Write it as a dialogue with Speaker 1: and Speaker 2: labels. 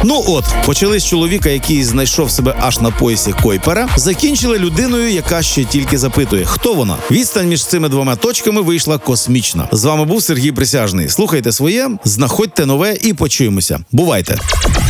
Speaker 1: Ну от, почали з чоловіка, який знайшов себе аж на поясі Койпера, закінчили людиною, яка ще тільки запитує, хто вона. Відстань між цими двома точками вийшла космічна. З вами був Сергій Присяжний. Слухайте своє, знаходьте нове і почуємося. Бувайте!